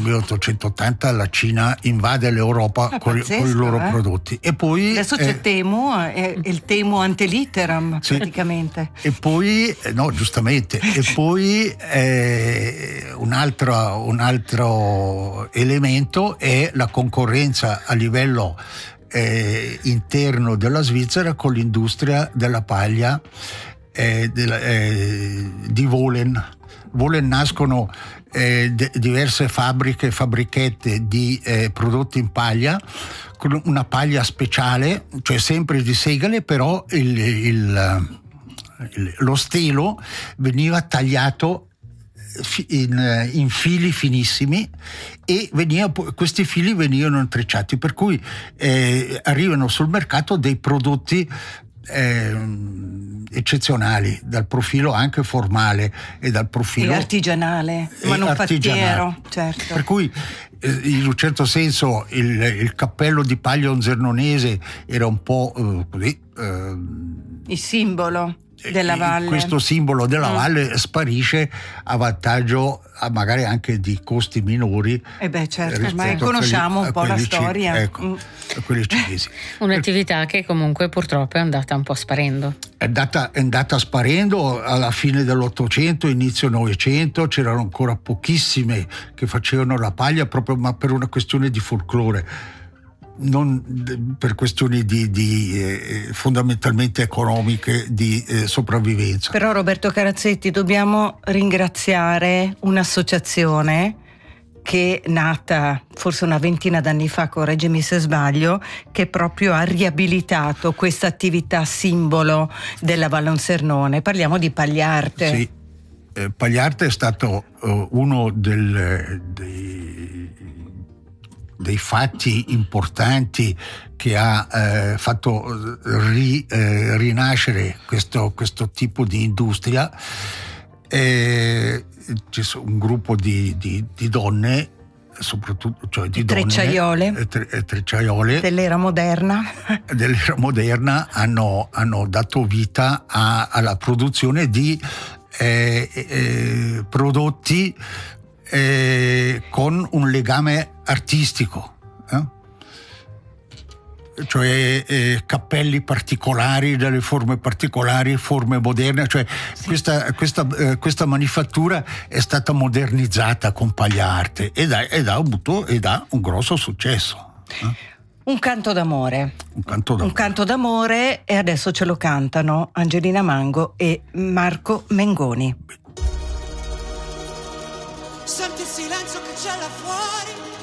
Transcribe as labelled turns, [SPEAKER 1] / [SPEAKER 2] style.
[SPEAKER 1] 1880 la Cina invade l'Europa con i loro prodotti. E poi
[SPEAKER 2] adesso c'è Temu, è il Temu ante litteram, sì, praticamente.
[SPEAKER 1] E poi no, giustamente, e poi un altro elemento è la concorrenza a livello interno della Svizzera con l'industria della paglia di Wohlen. Wohlen nascono diverse fabbrichette di prodotti in paglia, con una paglia speciale, cioè sempre di segale, però lo stelo veniva tagliato in fili finissimi e questi fili venivano intrecciati, per cui arrivano sul mercato dei prodotti eccezionali dal profilo anche formale e dal profilo
[SPEAKER 2] artigianale, manufattiero, certo.
[SPEAKER 1] Per cui in un certo senso il cappello di paglia onzernonese era un po' così
[SPEAKER 2] il simbolo della valle.
[SPEAKER 1] Questo simbolo della valle sparisce a vantaggio magari anche di costi minori.
[SPEAKER 2] Certo, ormai conosciamo un po' la storia.
[SPEAKER 1] Ecco, quelli cinesi.
[SPEAKER 3] Un'attività che comunque purtroppo è andata un po' sparendo.
[SPEAKER 1] È andata sparendo alla fine dell'Ottocento, inizio Novecento, c'erano ancora pochissime che facevano la paglia, proprio ma per una questione di folklore, non per questioni fondamentalmente economiche di sopravvivenza.
[SPEAKER 2] Però Roberto Carazzetti, dobbiamo ringraziare un'associazione che è nata forse una ventina d'anni fa, correggimi se sbaglio, che proprio ha riabilitato questa attività simbolo della Valle Onsernone. Parliamo di Pagliarte.
[SPEAKER 1] Sì, Pagliarte è stato uno dei fatti importanti che ha fatto rinascere questo tipo di industria. C'è un gruppo di donne, soprattutto, cioè di
[SPEAKER 2] trecciaiole dell'era moderna
[SPEAKER 1] hanno dato vita alla produzione di prodotti con un legame artistico, cioè cappelli particolari, delle forme particolari, forme moderne, cioè sì. Questa manifattura è stata modernizzata con Pagliarte ed ha un grosso successo.
[SPEAKER 2] Un canto d'amore, e adesso ce lo cantano Angelina Mango e Marco Mengoni.
[SPEAKER 4] Senti il silenzio che c'è là fuori,